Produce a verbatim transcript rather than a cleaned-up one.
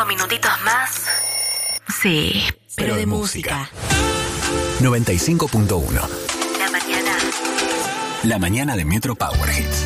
Cinco minutitos más. Sí, pero, pero de, de música. música. noventa y cinco punto uno. La mañana. La mañana de Metro Power Hits.